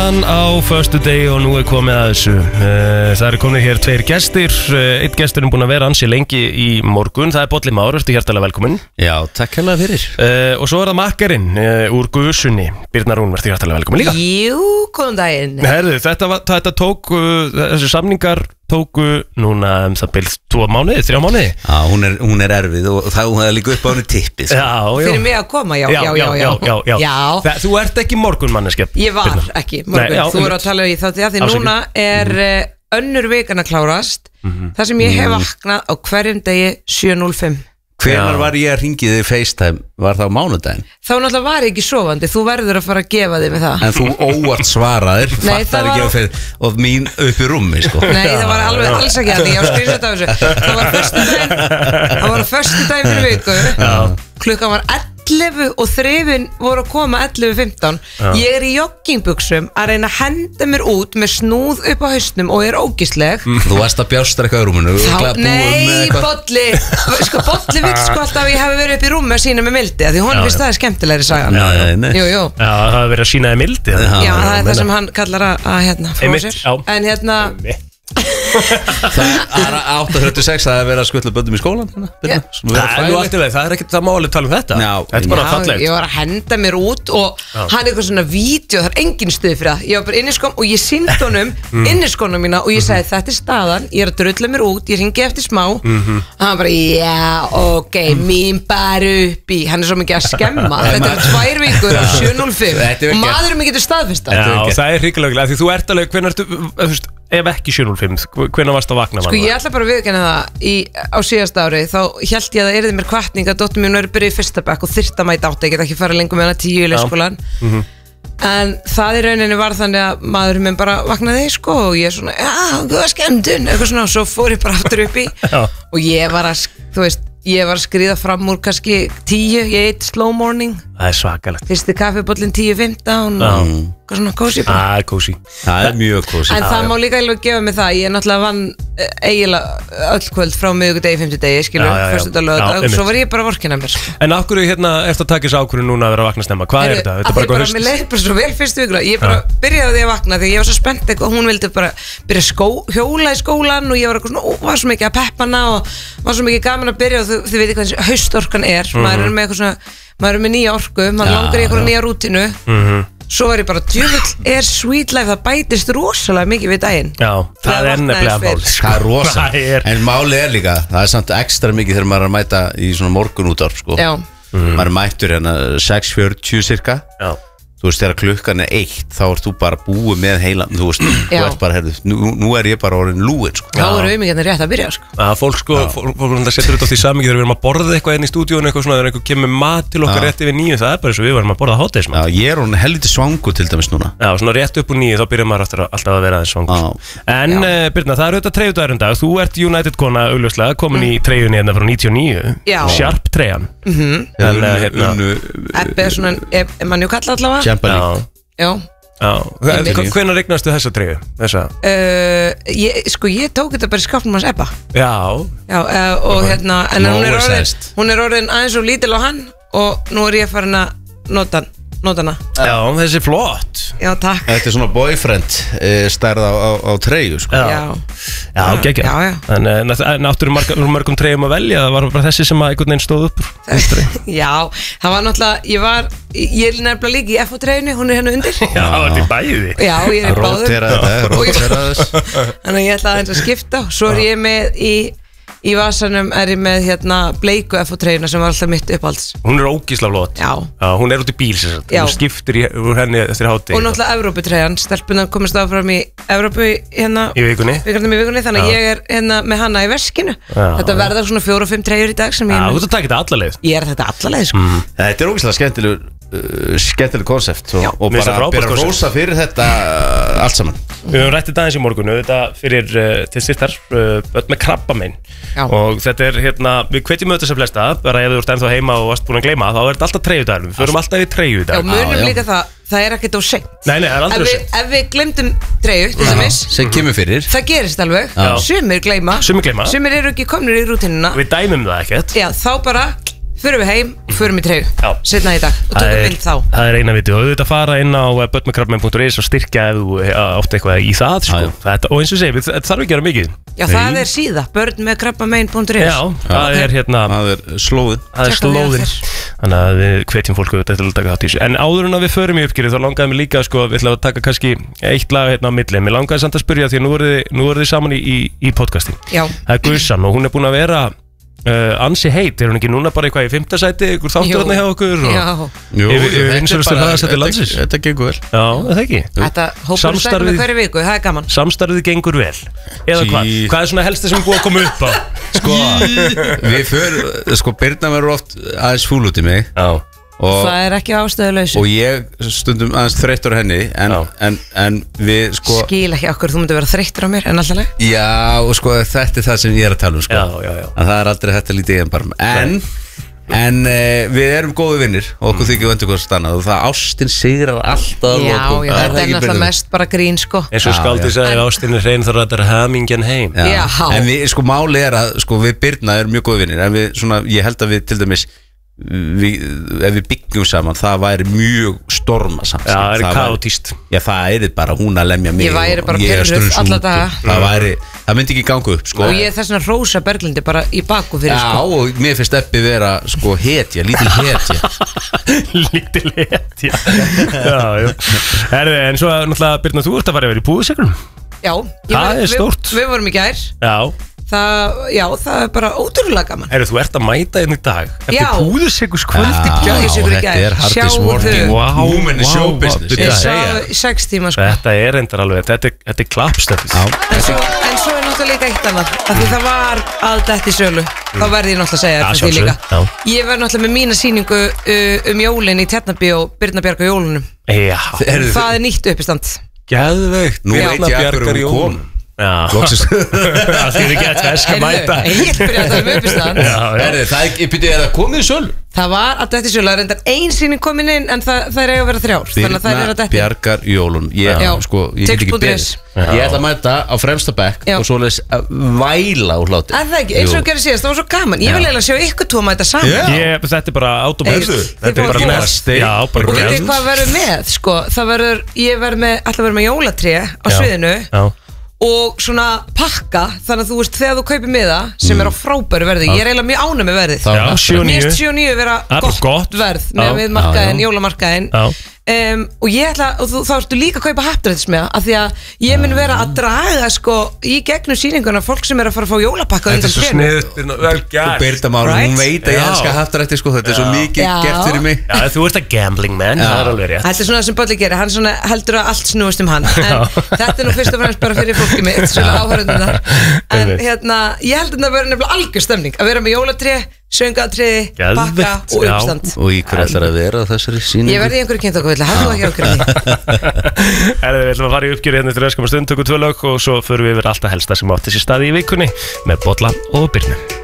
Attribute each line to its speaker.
Speaker 1: Á föstu degi og nú komið að þessu það eru komið hér tveir gestir einn gestur búin að vera ansi lengi í morgun það Bolli Már, ertu hjartalega velkominn.
Speaker 2: Já, takk hérlega fyrir
Speaker 1: Og svo það makkarinn úr Gusunni Birna Rún, ertu hjartalega velkominn líka.
Speaker 3: Jú, góðan daginn.
Speaker 1: Herðu, þetta tók þessi samningar tóku núna það byrð 2 mánuði, 3 mánuði.
Speaker 2: Já, hún er erfið og það hún hefði líka upp á henni tippið.
Speaker 1: Já.
Speaker 3: Fyrir mig að koma, já.
Speaker 1: Þú ert ekki morgunmanneskja.
Speaker 3: Ég var ekki morgun, þú voru að tala í þátti að því núna er önnur vikan að klárast þar sem ég hef vaknað á hverjum degi 7:05.
Speaker 2: Hvenær var ég að ringi þig FaceTime? Var það á mánudaginn?
Speaker 3: Þá náttúrulega var ég ekki sofandi, þú verður að fara að gefa þig með það.
Speaker 2: En þú óvart svaraðir, fattar ekki að fyrir og mín upp í rúmi, sko.
Speaker 3: Nei, það var alveg alls ekki að því, ég á skrifsett af þessu. Það var föstudaginn fyrir viku, klukkan var 11 og þrifin voru að koma 11:15. Ég er í joggingbuxum að reyna að henda mér út með snúð upp á hausnum og er ógísleg.
Speaker 2: Þú varst að bjástra eitthvað í rúminu.
Speaker 3: Nei, Bolli Bolli vill sko alltaf að ég hef verið upp í rúmi að sína með mildi, því hún finnst það skemmtilegri sagan. Jú.
Speaker 1: Já, það hefur verið að sína þig mildi.
Speaker 3: Já, það er það sem hann kallar að fóra sér. En
Speaker 2: Það er 8:36 að vera að skutla böndum í skólan.
Speaker 1: Það er ekki, það má alveg tala um þetta. Þetta er bara fallegt.
Speaker 3: Ég var að henda mér út og hann er eitthvað svona vídeo, það er engin stuð fyrir það. Ég var bara inni í skóm og ég sýndi honum inni í skónum mína og ég sagði þetta er staðan, ég er að drulla mér út, ég ringi eftir smá og hann bara já, ok, mín bara upp í, hann er svo mikið að skemma. Þetta er 2 vikur á 7:05 og maðurinn getur staðfesta.
Speaker 1: Já, það er hrikalega, því þú ert alveg, hvernig ertu, ef ekki 7:05, hvernig varst að vakna?
Speaker 3: Sko ég ætla bara að viðurkenna það á síðasta ári, þá held ég að það yrði mér hvatning að dóttir mín verið byrjuð í 1. bekk og þyrfti að mæta 8, ég get ekki fara lengur með hana 10 í leikskólan. En það í rauninni var þannig að maðurinn minn bara vaknaði sko og ég svona, já, þú var skemmtun eitthvað svona og svo fór ég bara aftur upp í og ég var að, þú veist, ég var að skriða fram úr kannski 10, ég eitt slow morning.
Speaker 1: Það er svakalegt.
Speaker 3: Fyrsti kaffibollin 10:15 og eitthvað svona kósi bara.
Speaker 1: Það er kósi.
Speaker 2: Það er mjög kósi.
Speaker 3: En það má líka alveg gefa mig það, ég náttúrulega vann eiginlega öll kvöld frá miðvikudegi, fimmtudegi, skilur, föstudag, laugardag og svo var ég bara vorkinn að mér.
Speaker 1: En af hverju hérna eftir að taka þessu ákvörðun núna að vera að vakna snemma? Hvað er þetta? Þetta er bara eitthvað haust?
Speaker 3: Mér leið bara svo vel fyrstu vikuna. Ég bara byrjaði því að vakna því ég var svo spennt eitthvað, hún vildi bara byrja hjóla í skólan og ég var eitthvað svona, var svo mikið að peppa hana og var svo mikið gaman að byrja og þið veit hvað haustorkan er, maður er með eitthvað svona, maður er með nýja orku, maður langar í eitthvað nýja rútínu. Svo var ég bara, djöfull er sweet life, það bætist rosalega mikið við daginn.
Speaker 1: Já, það er nefnilega mál.
Speaker 2: Það er rosalega, en málið er líka, það er samt ekstra mikið þegar maður er að mæta í svona morgunútvarp, sko.
Speaker 3: Já.
Speaker 2: Maður er mættur hérna 6:40 cirka. Já. Þú veist, þegar klukkan er 1, þá ert þú bara búið með heilan, þú veist, þú ert bara, herðu, nú er ég bara orðin lúin, sko.
Speaker 3: Þá eru auðvitað rétt að byrja, sko.
Speaker 1: Fólk setur þetta á því samingi þegar við erum að borða eitthvað inn í stúdíónu, eitthvað svona, þegar einhver kemur mat til okkar rétt yfir 9, það er bara eins og við varum að borða hádegismat.
Speaker 2: Já, ég er orðin helviti svangur til dæmis núna.
Speaker 1: Já, svona rétt upp úr 9, þá byrjar maður alltaf að vera aðeins svangur. En Birna, það er auðvitað treyjudagur í dag, þú ert United kona augljóslega, komin í treyjunni hérna frá 99, Sharp treyjan.
Speaker 3: Ebbi er svona, mann jú kalla allavega. Já.
Speaker 1: Hvenær eignastu þessa treyju?
Speaker 3: Sko ég tók þetta bara í skápnum hans Ebba.
Speaker 1: Já.
Speaker 3: Og hérna, en hún er orðin aðeins og lítil á hann og nú er ég farin að nota hana.
Speaker 1: Já, þessi er flott.
Speaker 3: Já, takk.
Speaker 2: Þetta er svona boyfriend stærð á treyju, sko.
Speaker 1: Já, geggja. En áttur mörgum treyjum að velja, það var bara þessi sem að einhvern veginn stóð upp.
Speaker 3: Já, það var náttúrulega, ég er nefnilega líka í FO-treyjunni, hún er hérna undir.
Speaker 1: Já, það er í bæði.
Speaker 3: Já, ég er í báður.
Speaker 2: Róteraðis.
Speaker 3: Þannig að ég ætla aðeins að skipta og svo er ég með í vasanum er ég með hérna bleiku FO-treyjuna sem var alltaf mitt uppáhalds.
Speaker 1: Hún er ógísla flott.
Speaker 3: Já.
Speaker 1: Hún er út í bíl sem sagt. Hún skiptir úr henni eftir hádegi.
Speaker 3: Og náttúrulega Evróputreyjan, stelpunar komist áfram í Evrópu hérna
Speaker 1: í vikunni.
Speaker 3: Þannig að ég er hérna með hana í veskinu. Þetta verða svona 4-5 treyjur í dag sem ég
Speaker 1: þú ert að taka þetta alla leið.
Speaker 3: Ég er þetta alla leið, sko.
Speaker 2: Þetta er ógíslega skemmtileg konsept og bara byrja að rósa fyrir þetta allt saman.
Speaker 1: Við höfum rætt þetta aðeins í morgun, þetta fyrir til styrtar öll með krabbamein og þetta er hérna, við hvetjum auðvitað sem flesta, bara ef þú ert ennþá heima og varst búin að gleyma, þá er þetta alltaf treyjudagur, við förum alltaf í treyju í dag.
Speaker 3: Já, munum líka það er ekkert of seint.
Speaker 1: Nei, það er aldrei seint.
Speaker 3: Ef við glemdum treyju, til dæmis,
Speaker 2: sem kemur fyrir,
Speaker 3: það gerist alveg, sumir gleyma, sumir eru ekki komnir í rútínuna.
Speaker 1: Við dæmum það ekkert.
Speaker 3: Já, þá bara förum við heim og förum í treyju
Speaker 1: Já.
Speaker 3: setna í dag og tökum mynd þá.
Speaker 1: Það er eina viti og auðvitað fara inn á börnmekrabbamein.is og styrkja ef þú átt eitthvað í það sko. Þetta, og eins og segi, þetta þarf ekki að gera mikið.
Speaker 3: Já, það er síða, börnmekrabbamein.is.
Speaker 1: Já, það er hérna
Speaker 2: Það er slóðin.
Speaker 1: Það er slóðin. Þannig að við hvetjum fólk auðvitað til að taka þátt í þessu. En áður en að við förum í uppgjörið þá langaði mig líka sko, við ætlaðum að taka kannski eitt lag hérna á milli. Mér langaði samt að spyrja því að nú eru þið saman í podcasti.
Speaker 3: Já.
Speaker 1: Það er Gussan og hún er búin að vera ansi heit, er hún ekki núna bara eitthvað í 5. sæti, ykkur þáttur hérna hjá okkur
Speaker 2: Þetta gengur vel.
Speaker 1: Já, það ekki.
Speaker 3: Þetta hópur stærn með hverju viku, það er gaman.
Speaker 1: Samstarfið gengur vel. Eða hvað er svona helsta sem er búið að koma upp á?
Speaker 2: Sko, Birna verður oft aðeins fúl út í mig.
Speaker 1: Já.
Speaker 3: Það er ekki ástæðuleysu.
Speaker 2: Og ég stundum aðeins þreyttur á henni en við sko
Speaker 3: skil ekki okkur, þú myndir vera þreyttur á mér en alltaf leið.
Speaker 2: Já, og sko þetta er það sem ég er að tala um sko.
Speaker 1: Já.
Speaker 2: Að það er aldrei þetta lítið en bara En við erum góði vinnir og okkur þykir vöndu hvað stannað og það ástin sigrar alltaf.
Speaker 3: Já, þetta er náttúrulega mest bara grín sko.
Speaker 1: Eins og skáldið sagði ástin er hrein þar að þetta er hamingjan heim.
Speaker 3: Já.
Speaker 2: En við, sko máli er að sko, við Birna erum mjög góði vinnir en við, svona, ég held að við til dæmis ef við byggjum saman það væri mjög storma saman.
Speaker 1: Já, það er kaotíst.
Speaker 2: Já, það er bara hún að lemja mig.
Speaker 3: Ég væri bara pirruð alla daga.
Speaker 2: Það myndi ekki ganga upp sko.
Speaker 3: Og ég er þess að rósa Berglindi bara í baku fyrir sko.
Speaker 2: Já, og mér finnst Ebbi vera sko hetja, lítil hetja.
Speaker 1: Lítil hetja. Já. En svo náttúrulega Birna, þú ert að fara yfir í búðsegrum.
Speaker 3: Já,
Speaker 1: það er stórt.
Speaker 3: Við vorum í gær.
Speaker 1: Já.
Speaker 3: Það er bara ótrúlega gaman.
Speaker 1: Þú ert að mæta einn í dag eftir púðursegurs kvöld í
Speaker 3: gær.
Speaker 2: Þetta er hardest working woman in show business.
Speaker 3: Ég sá í 6 tíma sko.
Speaker 1: Þetta er reyndar alveg, þetta er klappstöfis.
Speaker 3: En svo er náttúrulega líka eitt annað af því það var allt í sölu. Þá verði ég náttúrulega að segja þetta því líka. Ég verði náttúrulega með mína sýningu jólin í Tjarnarbíó Birna Bjarg á jólunum. Það er nýtt uppistand.
Speaker 1: Geðveikt.
Speaker 2: Nú veit ég að hverju hún kom.
Speaker 1: Það er ekki að tveska mæta.
Speaker 3: Ég byrja að tala um uppistand.
Speaker 2: Það komið í sölu.
Speaker 3: Það var að þetta í sölu. Það er reyndar ein sýning komin inn en það er eiga að vera 3 Þannig að það er að þetta
Speaker 2: Bjargar jólun. Ég get ekki beðið. Ég ætla að mæta á fremsta bekk og svoleiðis að væla úr hláti.
Speaker 3: Það ekki, eins og gerði síðast, það var svo gaman. Ég vil eiginlega sjá ykkur tvo mæta saman.
Speaker 1: Þetta er bara autobæð. Þetta er bara næst.
Speaker 3: Og veit þið hvað verður með? Ég verður með jólatré á sviðinu og svona pakka, þannig að þú veist þegar þú kaupir miða sem er á frábæru verði, ég er eiginlega mjög ánægð með verðið. Mér finnst 7.9 vera gott verð með viðmarkaðin, jólamarkaðin og ég ætla, og þá ertu líka að kaupa happdrættismiða, af því að ég mun vera að draga sko í gegnum sýninguna fólk sem er að fara að fá jólapakka
Speaker 1: undan trénu. Þetta er svo sniðut, vel gert.
Speaker 2: Og Birta Mála, hún veit að ég elska happdrætti sko, þetta er svo mikið gert fyrir mig.
Speaker 1: Já, þú ert að gambling man, það er alveg rétt.
Speaker 3: Þetta er svona sem Bolli gerir, hann svona heldur að allt snúist um hann, en þetta er nú fyrst og fremst bara fyrir fólki mitt, svona áhörðunar. En ég held að það verður nefnilega algjör stemning að vera með jólatré, söngatriði, pakka og uppstand.
Speaker 2: Og í hverju ætlar að vera þessari sýningu?
Speaker 3: Ég verði í einhverju kynntokkuvillu, hefðu það ekki okkur í
Speaker 1: Við ætlum að fara í uppgjörið hérna eftir öskum stund, tökum 2 lög og svo förum við yfir alltaf helsta sem átti sér staði í vikunni með Bolla og Birnu.